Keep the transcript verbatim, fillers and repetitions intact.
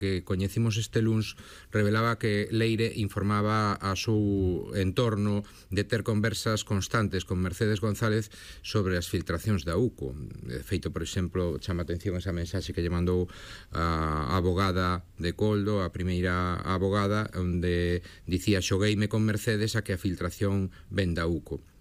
que coñecimos este luns revelaba que Leire informaba a seu entorno de ter conversas constantes con Mercedes González sobre as filtracións da U C O. De feito, por exemplo, chama atención esa mensaxe que lle mandou a abogada de Coldo, a primeira abogada, onde dicía: xogueime con Mercedes a que a filtración ven da U C O.